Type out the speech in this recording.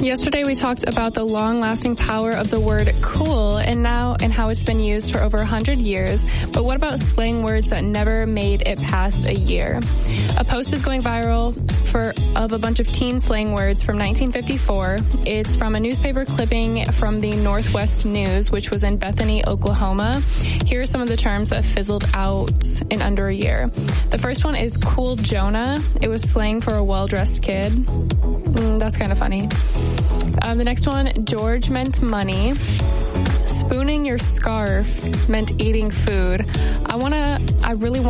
Yesterday we talked about the long-lasting power of the word cool and how it's been used for over 100 years. But what about slang words that never made it past a year? A post is going viral of a bunch of teen slang words from 1954. It's from a newspaper clipping from the Northwest News, which was in Bethany, Oklahoma. Here are some of the terms that fizzled out in under a year. The first one is cool Jonah. It was slang for a well-dressed kid. That's kind of funny. The next one, George, meant money. Spooning your scarf meant eating food. I really want